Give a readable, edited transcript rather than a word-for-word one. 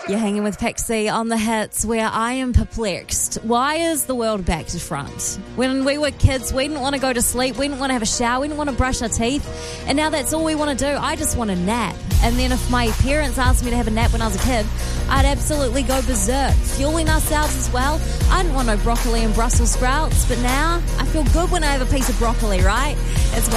You're hanging with Pixie on the hits, where I am perplexed. Why is the world back to front? When we were kids, we didn't want to go to sleep, we didn't want to have a shower, we didn't want to brush our teeth, and now that's all we want to do. I just want a nap. And then if my parents asked me to have a nap when I was a kid, I'd absolutely go berserk, fueling ourselves as well. I didn't want no broccoli and Brussels sprouts, but now I feel good when I have a piece of broccoli, right? It's